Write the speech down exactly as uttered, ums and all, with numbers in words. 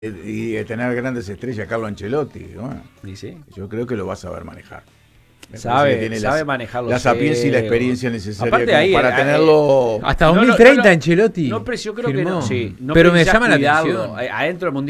y de tener grandes estrellas, Carlo Ancelotti, bueno, ¿Y sí? yo creo que lo va a saber manejar. Me Sabe, que tiene sabe la, manejar los la sapiencia y la egos. experiencia necesaria Aparte como ahí, para eh, tenerlo. Hasta No, no, dos mil treinta no, no. Ancelotti. No, pero yo creo que firmó. no. Sí, no pero me precisa llama la cuidado. atención. Adentro del Mundial